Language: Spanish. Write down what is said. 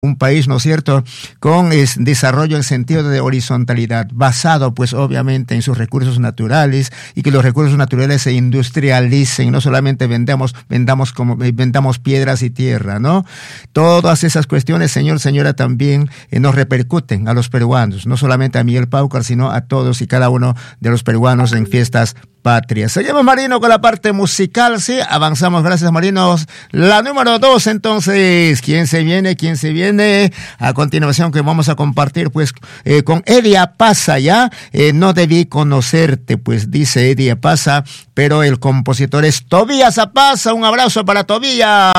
un país, ¿no es cierto?, con desarrollo en sentido de horizontalidad, basado pues obviamente en sus recursos naturales, y que los recursos naturales se industrialicen, no solamente vendamos piedras y tierra, ¿no? Todas esas cuestiones, señor, señora, también nos repercuten a los peruanos, no solamente a Miguel Paucar, sino a todos y cada uno de los peruanos en fiestas patrias. Seguimos, Marino, con la parte musical, sí, avanzamos, gracias, Marino. La número 2, entonces, ¿quién se viene? A continuación, que vamos a compartir, pues, con Eddie Apaza, ¿ya? No debí conocerte, pues, dice Eddie Apaza, pero el compositor es Tobías Apaza. Un abrazo para Tobías.